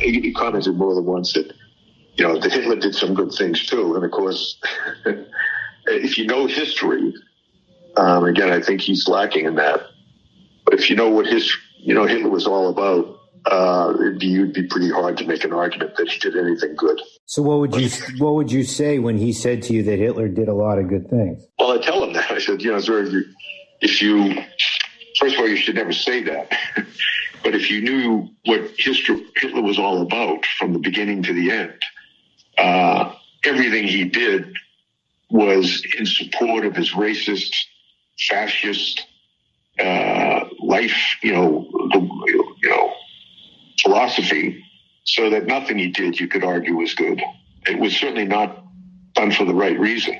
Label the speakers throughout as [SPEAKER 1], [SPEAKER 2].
[SPEAKER 1] he commented more than once that, that Hitler did some good things too. And of course, if you know history, again, I think he's lacking in that. But if you know what Hitler was all about, it'd be pretty hard to make an argument that he did anything good.
[SPEAKER 2] So what would you say when he said to you that Hitler did a lot of good things?
[SPEAKER 1] Well, I tell him that. I said, first of all, you should never say that. But if you knew what Hitler was all about from the beginning to the end, everything he did was in support of his racist, fascist life, philosophy, so that nothing he did you could argue was good. It was certainly not done for the right reason.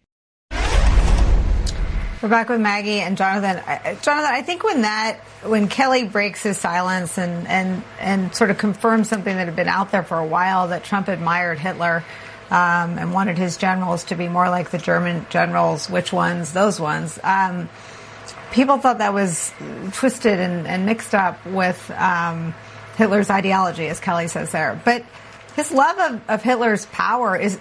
[SPEAKER 3] We're back with Maggie and Jonathan. Jonathan, I think when Kelly breaks his silence and sort of confirms something that had been out there for a while, that Trump admired Hitler and wanted his generals to be more like the German generals. Which ones? Those ones. People thought that was twisted and mixed up with Hitler's ideology, as Kelly says there. But his love of Hitler's power is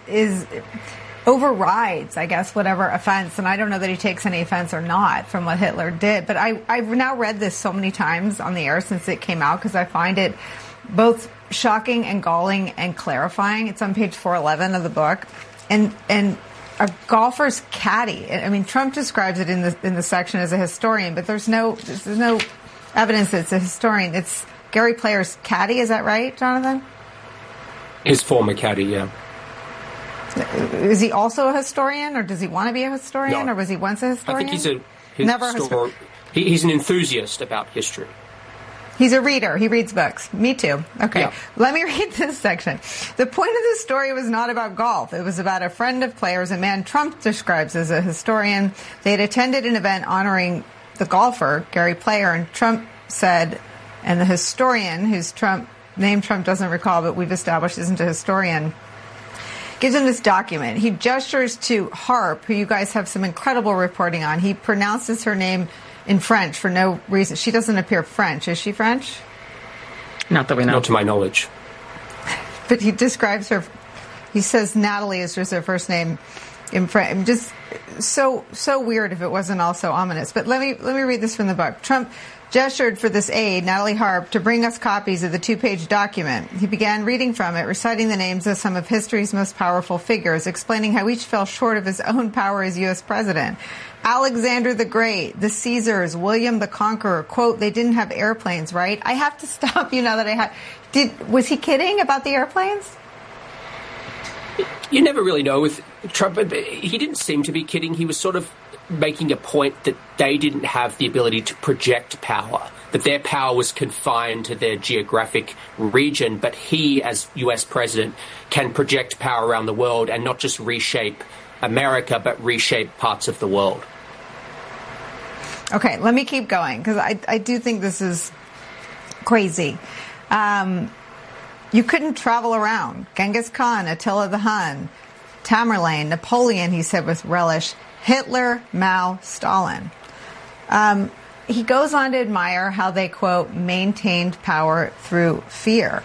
[SPEAKER 3] overrides, I guess, whatever offense. And I don't know that he takes any offense or not from what Hitler did. But I've now read this so many times on the air since it came out because I find it both shocking and galling and clarifying. It's on page 411 of the book. And a golfer's caddy. I mean, Trump describes it in the section as a historian, but there's no evidence that it's a historian. It's Gary Player's caddy. Is that right, Jonathan?
[SPEAKER 4] His former caddy, yeah.
[SPEAKER 3] Is he also a historian, or does he want to be a historian,
[SPEAKER 4] No.
[SPEAKER 3] or was he once a historian?
[SPEAKER 4] I think he's an enthusiast about history.
[SPEAKER 3] He's a reader. He reads books. Me too. Okay.
[SPEAKER 4] Yeah.
[SPEAKER 3] Let me read this section. The point of this story was not about golf. It was about a friend of Player's, a man Trump describes as a historian. They had attended an event honoring the golfer, Gary Player, and Trump said, and the historian, whose name Trump doesn't recall, but we've established isn't a historian, gives him this document. He gestures to Harp, who you guys have some incredible reporting on. He pronounces her name in French for no reason. She doesn't appear French. Is she French?
[SPEAKER 5] Not that we know.
[SPEAKER 4] Not to my knowledge.
[SPEAKER 3] But he describes her. He says Natalie is just her first name in French. Just so weird if it wasn't also ominous. But let me read this from the book. Trump gestured for this aide, Natalie Harp, to bring us copies of the 2-page document. He began reading from it, reciting the names of some of history's most powerful figures, explaining how each fell short of his own power as U.S. president. Alexander the Great, the Caesars, William the Conqueror. Quote, they didn't have airplanes, right? I have to stop you now that I have. Was he kidding about the airplanes?
[SPEAKER 4] You never really know with Trump. But he didn't seem to be kidding. He was sort of making a point that they didn't have the ability to project power, that their power was confined to their geographic region, but he, as US president, can project power around the world and not just reshape America, but reshape parts of the world.
[SPEAKER 3] Okay, let me keep going, because I do think this is crazy. You couldn't travel around. Genghis Khan, Attila the Hun, Tamerlane, Napoleon, he said with relish, Hitler, Mao, Stalin. He goes on to admire how they, quote, maintained power through fear.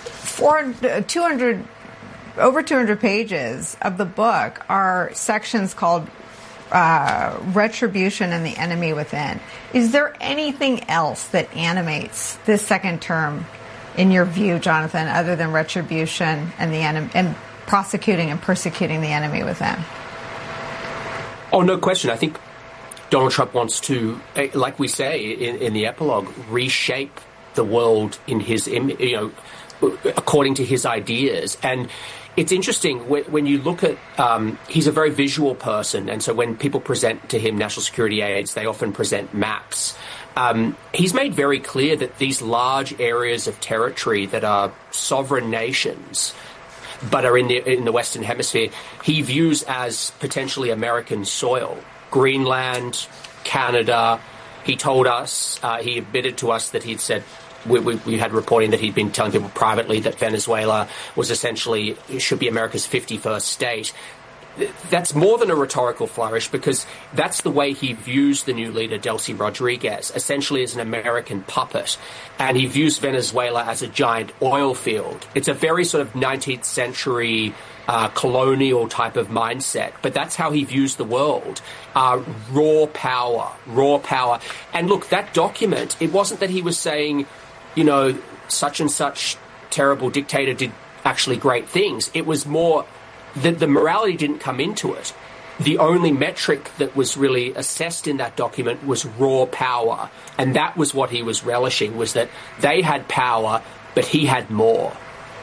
[SPEAKER 3] Over 200 pages of the book are sections called Retribution and the Enemy Within. Is there anything else that animates this second term, in your view, Jonathan, other than retribution and the and prosecuting and persecuting the enemy within?
[SPEAKER 4] Oh, no question. I think Donald Trump wants to, like we say in the epilogue, reshape the world in his, according to his ideas. And it's interesting when you look at, he's a very visual person. And so when people present to him national security aids, they often present maps. He's made very clear that these large areas of territory that are sovereign nations but are in the Western Hemisphere, he views as potentially American soil. Greenland, Canada. He told us, he admitted to us that he'd said, we had reporting that he'd been telling people privately that Venezuela was essentially, should be America's 51st state. that's more than a rhetorical flourish, because that's the way he views the new leader, Delcy Rodriguez, essentially as an American puppet. And he views Venezuela as a giant oil field. It's a very sort of 19th century colonial type of mindset, but that's how he views the world. Raw power. And look, that document, it wasn't that he was saying, such and such terrible dictator did actually great things. It was more that the morality didn't come into it. The only metric that was really assessed in that document was raw power. And that was what he was relishing, was that they had power, but he had more.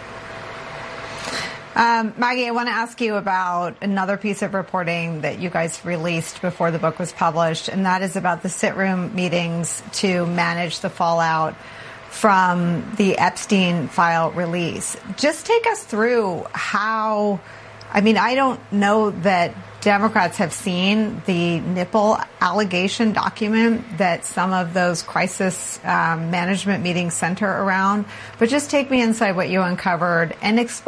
[SPEAKER 3] Maggie, I want to ask you about another piece of reporting that you guys released before the book was published, and that is about the sit-room meetings to manage the fallout from the Epstein file release. Just take us through how, I don't know that Democrats have seen the nipple allegation document that some of those crisis management meetings center around, but just take me inside what you uncovered and explain